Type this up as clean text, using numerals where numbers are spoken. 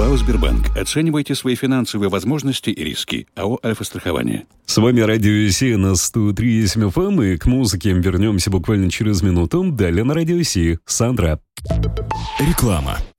ПАО «Сбербанк». Оценивайте свои финансовые возможности и риски. АО «Альфа-страхование». С вами Радио Си на 103.7 FM, и к музыке вернемся буквально через минуту. Далее на Радио Си Сандра. Реклама.